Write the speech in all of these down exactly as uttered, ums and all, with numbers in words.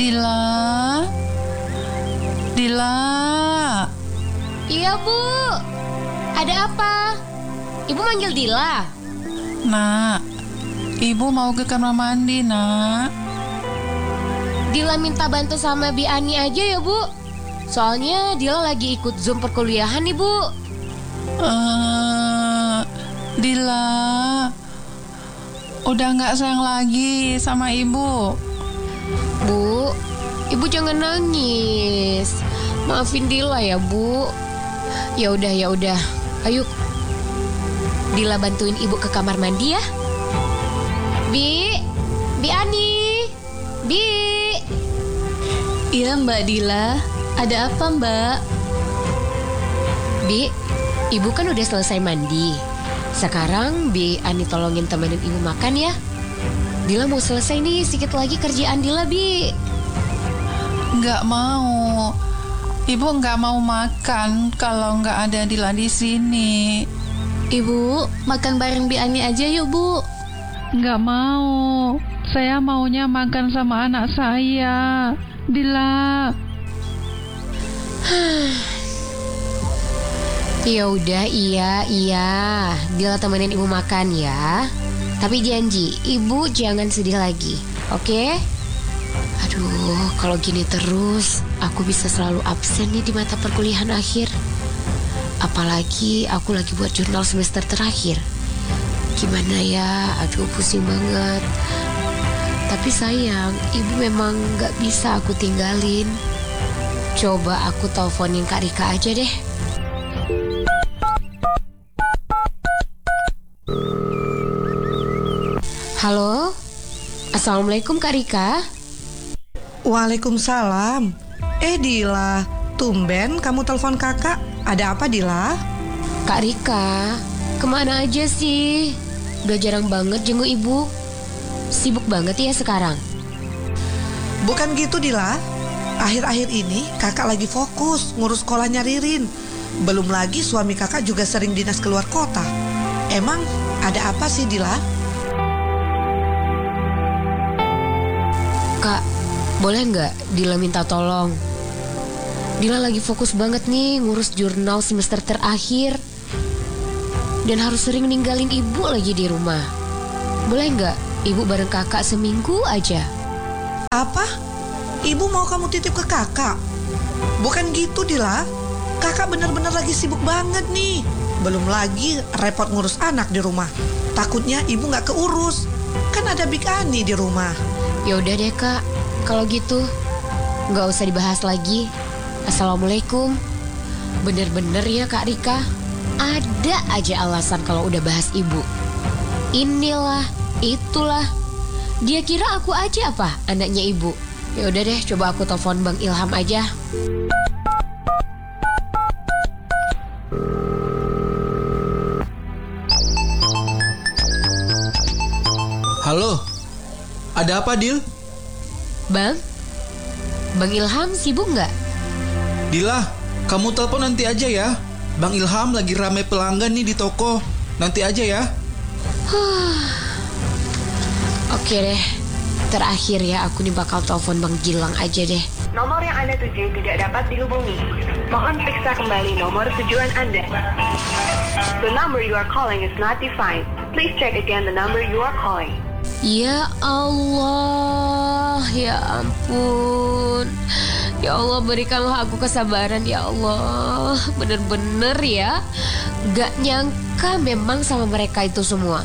Dila? Dila? Iya, Bu. Ada apa? Ibu manggil Dila? Nak, Ibu mau ke kamar mandi, nak. Dila minta bantu sama Bi Ani aja ya, Bu. Soalnya Dila lagi ikut Zoom perkuliahan nih, Bu. Uh, Dila, udah nggak sayang lagi sama Ibu. Bu, Ibu jangan nangis. Maafin Dila ya, Bu. Ya udah, ya udah. Ayo, Dila bantuin Ibu ke kamar mandi ya. Bi, Bi Ani, Bi. Iya, Mbak Dila. Ada apa, Mbak? Bi, Ibu kan udah selesai mandi. Sekarang Bi Ani tolongin temenin Ibu makan ya. Dila mau selesai nih, sedikit lagi kerjaan Dila, Bi. Nggak mau. Ibu nggak mau makan kalau nggak ada Dila di sini. Ibu, makan bareng Bi Ani aja yuk, Bu. Nggak mau. Saya maunya makan sama anak saya. Dila. Ya udah, iya, iya. Dila temenin Ibu makan ya. Tapi janji, Ibu jangan sedih lagi, oke? Aduh, kalau gini terus, aku bisa selalu absen nih di mata perkuliahan akhir. Apalagi aku lagi buat jurnal semester terakhir. Gimana ya? Aduh, pusing banget. Tapi sayang, Ibu memang gak bisa aku tinggalin. Coba aku teleponin Kak Rika aja deh. Halo? Assalamualaikum Kak Rika. Waalaikumsalam. Eh Dila, tumben kamu telepon kakak. Ada apa Dila? Kak Rika, kemana aja sih? Udah jarang banget jenguk Ibu. Sibuk banget ya sekarang? Bukan gitu Dila. Akhir-akhir ini kakak lagi fokus ngurus sekolahnya Ririn. Belum lagi suami kakak juga sering dinas keluar kota. Emang ada apa sih Dila? Kak, boleh nggak Dila minta tolong? Dila lagi fokus banget nih ngurus jurnal semester terakhir. Dan harus sering ninggalin Ibu lagi di rumah. Boleh nggak Ibu bareng kakak seminggu aja? Apa? Ibu mau kamu titip ke kakak? Bukan gitu Dila. Kakak benar-benar lagi sibuk banget nih. Belum lagi repot ngurus anak di rumah. Takutnya ibu nggak keurus. Kan ada Big Ani di rumah. Ya udah deh Kak, kalau gitu nggak usah dibahas lagi. Assalamualaikum. Bener-bener ya Kak Rika, ada aja alasan kalau udah bahas Ibu. Inilah, itulah. Dia kira aku aja apa anaknya Ibu. Ya udah deh, coba aku telepon Bang Ilham aja. Halo, ada apa Dil? Bang, Bang Ilham sibuk nggak? Dila, kamu telepon nanti aja ya. Bang Ilham lagi ramai pelanggan nih di toko. Nanti aja ya. Oke deh, terakhir ya aku nih bakal telepon Bang Gilang aja deh. Nomor yang Anda tuju tidak dapat dihubungi. Mohon periksa kembali nomor tujuan Anda. The number you are calling is not defined. Please check again the number you are calling. Ya Allah, ya ampun. Ya Allah, berikanlah aku kesabaran ya Allah. Bener-bener ya, gak nyangka memang sama mereka itu semua.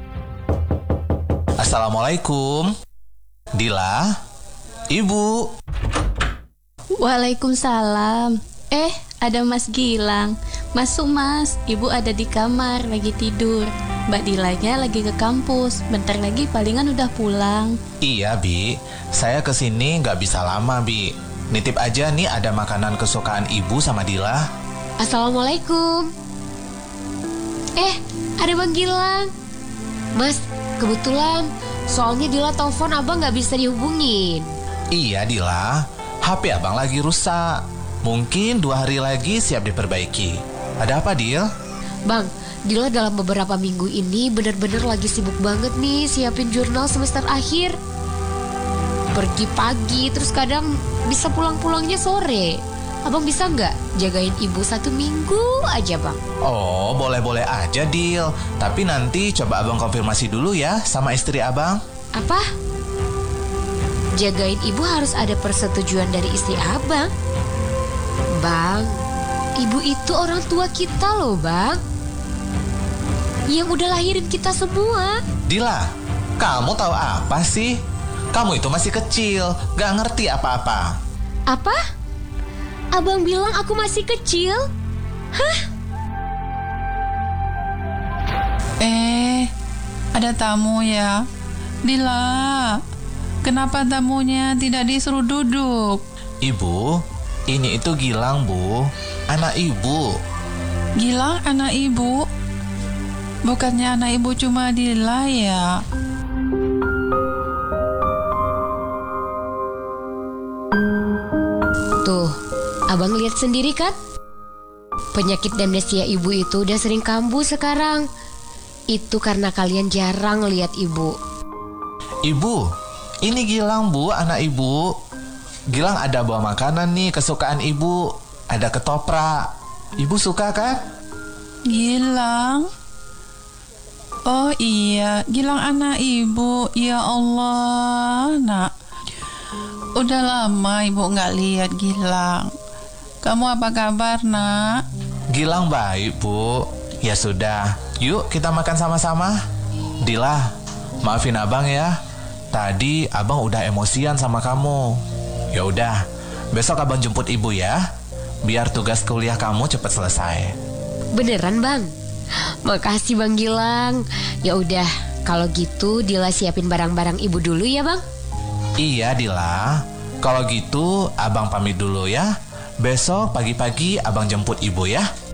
Assalamualaikum. Dila, Ibu. Waalaikumsalam. Eh, ada Mas Gilang. Masuk Mas, Ibu ada di kamar lagi tidur. Mbak Dilanya lagi ke kampus. Bentar lagi palingan udah pulang. Iya Bi, saya kesini nggak bisa lama Bi. Nitip aja nih ada makanan kesukaan Ibu sama Dila. Assalamualaikum. Eh, ada Bang Gilang. Mas, kebetulan soalnya Dila telepon abang nggak bisa dihubungin. Iya Dila, H P abang lagi rusak. Mungkin dua hari lagi siap diperbaiki. Ada apa Dil? Bang, Dila dalam beberapa minggu ini benar-benar lagi sibuk banget nih siapin jurnal semester akhir. pergi pagi, terus kadang bisa pulang-pulangnya sore. Abang bisa nggak jagain ibu satu minggu aja, Bang? Oh, boleh-boleh aja, Dil. Tapi nanti coba abang konfirmasi dulu ya sama istri abang. Apa? Jagain ibu harus ada persetujuan dari istri abang. Bang, ibu itu orang tua kita loh, Bang. Yang udah lahirin kita semua. Dila, kamu tahu apa sih? Kamu itu masih kecil, gak ngerti apa-apa. Apa? Abang bilang aku masih kecil? Hah? Eh, ada tamu ya. Dila, kenapa tamunya tidak disuruh duduk? Ibu, ini itu Gilang, Bu. Anak ibu. Gilang anak ibu? Bukannya anak ibu cuma Dila ya? Tuh, abang lihat sendiri kan? Penyakit demensia ibu itu udah sering kambuh sekarang. Itu karena kalian jarang lihat ibu. Ibu, ini Gilang, Bu, anak ibu. Gilang ada bawa makanan nih kesukaan ibu. Ada ketoprak. Ibu suka kan? Gilang? Oh iya, Gilang anak ibu. Ya Allah, nak. Udah lama ibu nggak lihat Gilang. Kamu apa kabar, nak? Gilang baik, Bu. Ya sudah, yuk kita makan sama-sama. Dila, maafin abang ya. Tadi abang udah emosian sama kamu. Ya udah, besok abang jemput ibu ya. Biar tugas kuliah kamu cepat selesai. Beneran, Bang? Makasih, Bang Gilang. Ya udah, kalau gitu Dila siapin barang-barang ibu dulu ya, Bang. Iya, Dila. Kalau gitu abang pamit dulu ya. Besok pagi-pagi abang jemput ibu ya.